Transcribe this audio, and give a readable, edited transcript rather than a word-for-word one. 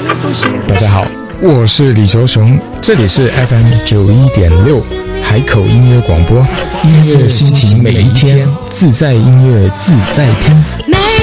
大家好，我是李卓雄，这里是 FM91.6海口音乐广播，音乐心情每一天，自在音乐自在听。